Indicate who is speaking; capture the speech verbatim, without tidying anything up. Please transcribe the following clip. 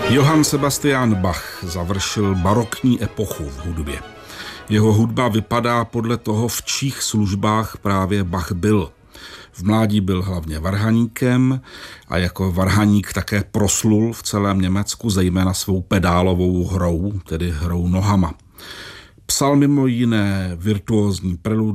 Speaker 1: Johann Sebastian Bach završil barokní epochu v hudbě. Jeho hudba vypadá podle toho, v čích službách právě Bach byl. V mládí byl hlavně varhaníkem a jako varhaník také proslul v celém Německu, zejména svou pedálovou hrou, tedy hrou nohama. Psal mimo jiné virtuózní preludy,